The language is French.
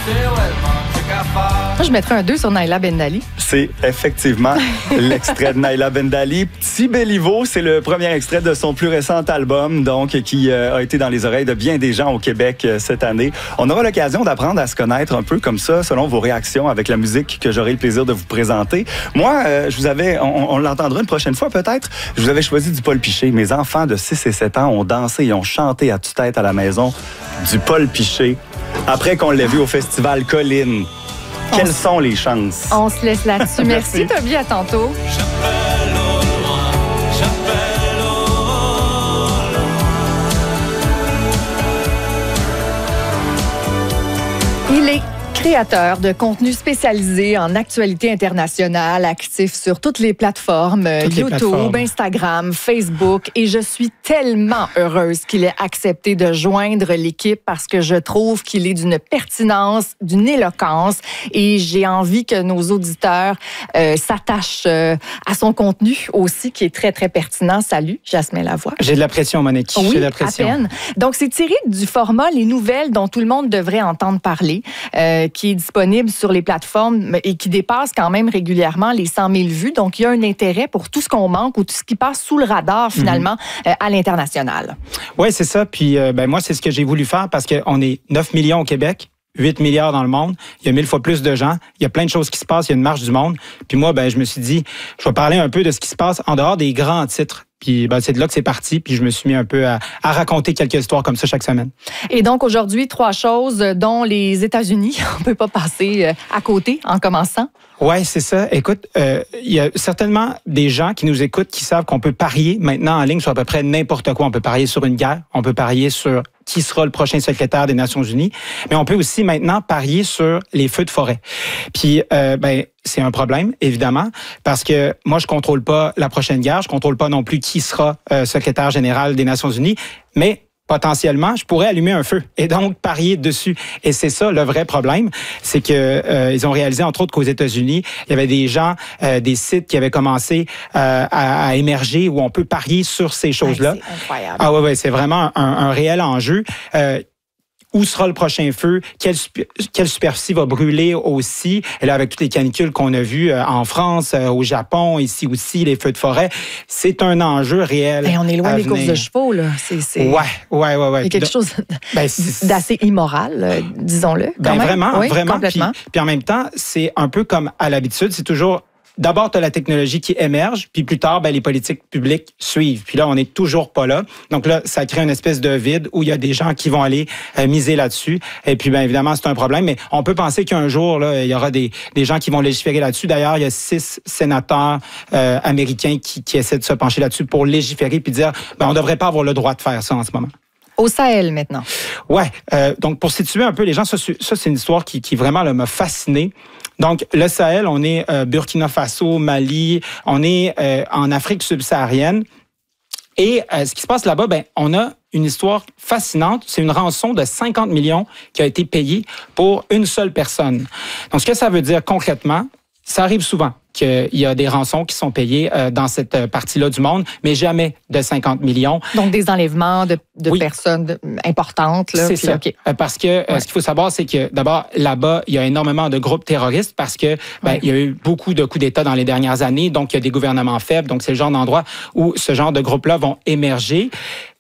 Moi, je mettrais un 2 sur Naila Ben Dali. C'est effectivement l'extrait de Naila Ben Dali. Petit Béliveau, c'est le premier extrait de son plus récent album, donc qui a été dans les oreilles de bien des gens au Québec cette année. On aura l'occasion d'apprendre à se connaître un peu comme ça, selon vos réactions avec la musique que j'aurai le plaisir de vous présenter. Moi, on l'entendra une prochaine fois peut-être, je vous avais choisi du Paul Piché. Mes enfants de 6 et 7 ans ont dansé et ont chanté à tue-tête à la maison du Paul Piché, après qu'on l'ait vu au festival Colline. Quelles sont les chances? On se laisse là-dessus. Merci, Toby. À tantôt. Il est créateur de contenu spécialisé en actualité internationale, actif sur toutes les plateformes, YouTube, Instagram, Facebook. Et je suis tellement heureuse qu'il ait accepté de joindre l'équipe parce que je trouve qu'il est d'une pertinence, d'une éloquence. Et j'ai envie que nos auditeurs s'attachent à son contenu aussi, qui est très, très pertinent. Salut, Jasmin Lavoie. J'ai de la pression, Monique. Oui, j'ai de la pression. À peine. Donc, c'est tiré du format Les Nouvelles dont tout le monde devrait entendre parler, qui est disponible sur les plateformes et qui dépasse quand même régulièrement les 100 000 vues. Donc, il y a un intérêt pour tout ce qu'on manque ou tout ce qui passe sous le radar, finalement, à l'international. Oui, c'est ça. Puis, moi, c'est ce que j'ai voulu faire parce qu'on est 9 millions au Québec. 8 milliards dans le monde, il y a 1000 fois plus de gens, il y a plein de choses qui se passent, il y a une marche du monde. Puis moi, je me suis dit, je vais parler un peu de ce qui se passe en dehors des grands titres. Puis c'est de là que c'est parti, puis je me suis mis un peu à raconter quelques histoires comme ça chaque semaine. Et donc aujourd'hui, 3 choses dont les États-Unis, on peut pas passer à côté en commençant. Ouais, c'est ça. Écoute, il y a certainement des gens qui nous écoutent qui savent qu'on peut parier maintenant en ligne sur à peu près n'importe quoi. On peut parier sur une guerre, on peut parier sur qui sera le prochain secrétaire des Nations Unies, mais on peut aussi maintenant parier sur les feux de forêt. Puis, c'est un problème, évidemment, parce que moi, je contrôle pas la prochaine guerre, je contrôle pas non plus qui sera secrétaire général des Nations Unies, mais potentiellement, je pourrais allumer un feu et donc parier dessus. Et c'est ça le vrai problème, c'est que ils ont réalisé entre autres qu'aux États-Unis, il y avait des gens, des sites qui avaient commencé à émerger où on peut parier sur ces choses-là. C'est incroyable. Ah ouais, c'est vraiment un réel enjeu. Où sera le prochain feu? Quelle superficie va brûler aussi? Et là, avec toutes les canicules qu'on a vues en France, au Japon, ici aussi, les feux de forêt, c'est un enjeu réel. Et on est loin des courses de chevaux, là. Ouais. Il y a quelque chose d'assez immoral, disons-le. Vraiment. Complètement. Puis en même temps, c'est un peu comme à l'habitude, c'est toujours... D'abord, tu as la technologie qui émerge, puis plus tard, les politiques publiques suivent. Puis là, on n'est toujours pas là. Donc là, ça crée une espèce de vide où il y a des gens qui vont aller miser là-dessus. Et puis, évidemment, c'est un problème. Mais on peut penser qu'un jour, là, il y aura des gens qui vont légiférer là-dessus. D'ailleurs, il y a 6 sénateurs américains qui essaient de se pencher là-dessus pour légiférer puis dire, on ne devrait pas avoir le droit de faire ça en ce moment. Au Sahel, maintenant. Ouais. Donc, pour situer un peu les gens, ça c'est une histoire qui vraiment m'a fasciné. Donc, le Sahel, on est Burkina Faso, Mali, on est en Afrique subsaharienne. Et ce qui se passe là-bas, on a une histoire fascinante. C'est une rançon de 50 millions qui a été payée pour une seule personne. Donc, ce que ça veut dire concrètement, ça arrive souvent qu'il y a des rançons qui sont payées dans cette partie-là du monde, mais jamais de 50 millions. Donc, des enlèvements de personnes importantes. Là, c'est ça. Okay. Parce que ce qu'il faut savoir, c'est que d'abord, là-bas, il y a énormément de groupes terroristes parce que il y a eu beaucoup de coups d'État dans les dernières années, donc il y a des gouvernements faibles. Donc, c'est le genre d'endroit où ce genre de groupes-là vont émerger.